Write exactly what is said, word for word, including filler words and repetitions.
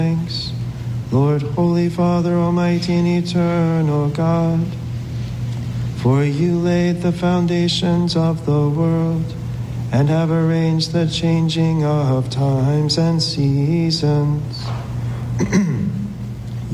thanks. Lord, Holy Father, Almighty and Eternal God, for you laid the foundations of the world and have arranged the changing of times and seasons.